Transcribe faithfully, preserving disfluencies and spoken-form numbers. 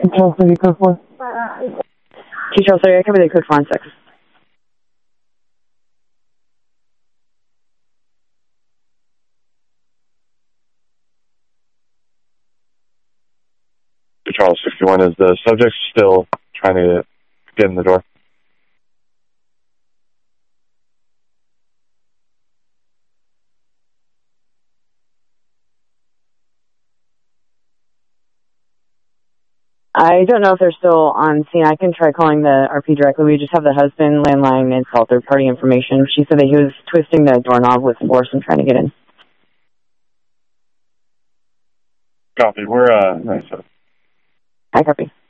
Control City, code four. Control City, I cover the code four and six. Charles sixty-one, is the subject still trying to get in the door? I don't know if they're still on scene. I can try calling the R P directly. We just have the husband landline and call third-party information. She said that he was twisting the doorknob with force and trying to get in. Copy. We're, uh, nice. I copy.